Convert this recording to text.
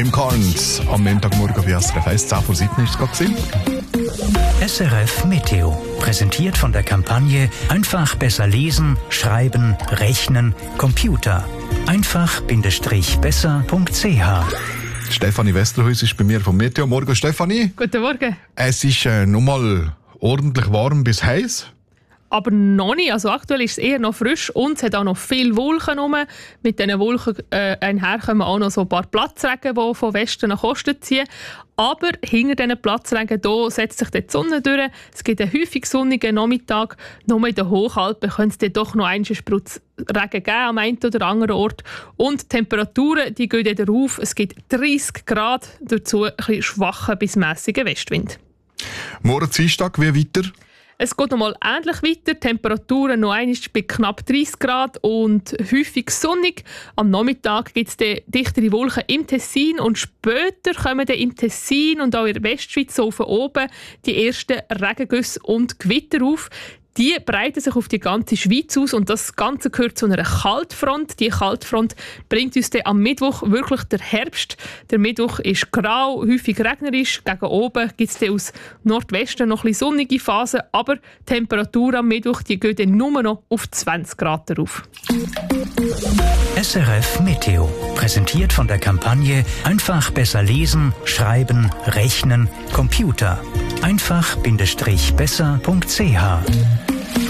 Kim Carnes am Montagmorgen bei SRF 1, 10 vor 7 ist es gerade gewesen. SRF Meteo, präsentiert von der Kampagne Einfach besser lesen, schreiben, rechnen, Computer. Einfach-besser.ch. Stefanie Westerhuis ist bei mir vom Meteo. Morgen, Stefanie. Guten Morgen. Es ist nochmal ordentlich warm bis heiß. Aber noch nicht. Also aktuell ist es eher noch frisch und es hat auch noch viele Wolken rum. Mit diesen Wolken einher kommen auch noch so ein paar Platzregen, die von Westen nach Osten ziehen. Aber hinter diesen Platzregen hier setzt sich die Sonne durch. Es gibt einen häufig sonnigen Nachmittag. Nur in den Hochalpen könnte es dann doch noch einen Sprutz Regen geben am einen oder anderen Ort. Und die Temperaturen die gehen wieder rauf. Es gibt 30 Grad, dazu ein bisschen schwacher bis mässiger Westwind. Morgen Dienstag, wie weiter? Es geht noch mal ähnlich weiter. Die Temperaturen noch einmal bei knapp 30 Grad und häufig sonnig. Am Nachmittag gibt es dichtere Wolken im Tessin und später kommen dann im Tessin und auch in der Westschweiz so von oben die ersten Regengüsse und Gewitter auf. Die breiten sich auf die ganze Schweiz aus und das Ganze gehört zu einer Kaltfront. Die Kaltfront bringt uns dann am Mittwoch wirklich der Herbst. Der Mittwoch ist grau, häufig regnerisch. Gegen oben gibt es dann aus Nordwesten noch ein bisschen sonnige Phasen, aber die Temperatur am Mittwoch die geht dann nur noch auf 20 Grad darauf. SRF Meteo, präsentiert von der Kampagne Einfach besser lesen, schreiben, rechnen, Computer. Einfach-besser.ch.